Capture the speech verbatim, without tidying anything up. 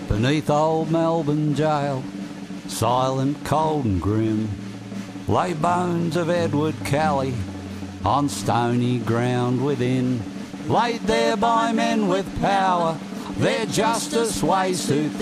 Beneath old Melbourne jail, silent, cold and grim, lay bones of Edward Kelly on stony ground within, laid there by men with power, their justice weighs too